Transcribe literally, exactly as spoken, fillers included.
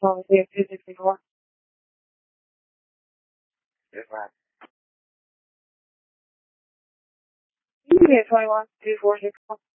Well, we have two sixty-four. Yes, ma'am. You can get twenty-one, two four six four.